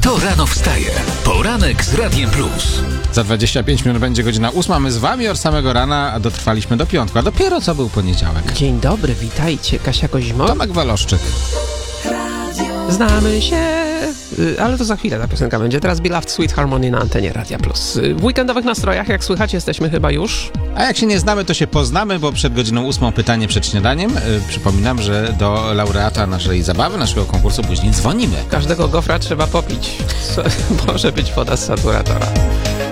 Kto rano wstaje? Poranek z Radiem Plus. Za 25 minut będzie godzina 8. My z wami od samego rana dotrwaliśmy do piątku, a dopiero co był poniedziałek. Dzień dobry, witajcie. Kasia Kozimo. Tomek Waloszczyk. Znamy się, ale to za chwilę ta piosenka będzie. Teraz Beloved Sweet Harmony na antenie Radia Plus. W weekendowych nastrojach, jak słychać, jesteśmy chyba już. A jak się nie znamy, to się poznamy, bo przed godziną 8 pytanie przed śniadaniem. Przypominam, że do laureata naszej zabawy, naszego konkursu później dzwonimy. Każdego gofra trzeba popić. Może być woda z saturatora.